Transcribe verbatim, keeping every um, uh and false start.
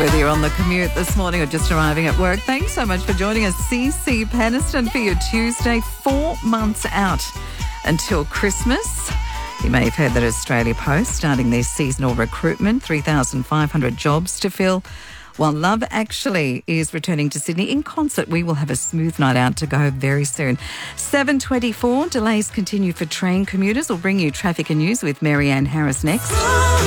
Whether you're on the commute this morning or just arriving at work, thanks so much for joining us. C C Peniston for your Tuesday, four months out until Christmas. You may have heard that Australia Post starting their seasonal recruitment, three thousand five hundred jobs to fill. While Love Actually is returning to Sydney in concert, we will have a smooth night out to go very soon. seven twenty-four, delays continue for train commuters. We'll bring you traffic and news with Mary Ann Harris next.